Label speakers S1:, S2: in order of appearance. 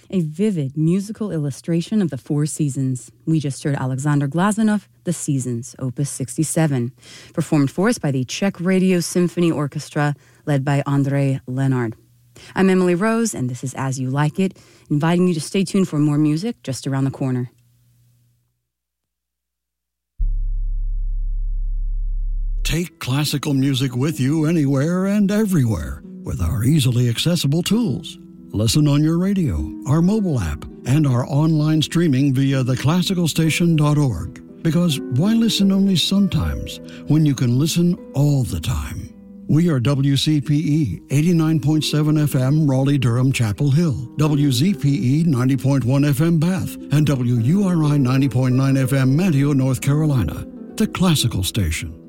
S1: a vivid musical illustration of the four seasons. We just heard Alexander Glazunov, The Seasons, Opus 67, performed for us by the Czech Radio Symphony Orchestra, led by Andrei Lenard. I'm Emily Rose, and this is As You Like It, inviting you to stay tuned for more music just around the corner.
S2: Take classical music with you anywhere and everywhere with our easily accessible tools. Listen on your radio, our mobile app, and our online streaming via theclassicalstation.org. Because why listen only sometimes when you can listen all the time? We are WCPE 89.7 FM Raleigh-Durham Chapel Hill, WZPE 90.1 FM Bath, and WURI 90.9 FM Manteo, North Carolina. The Classical Station.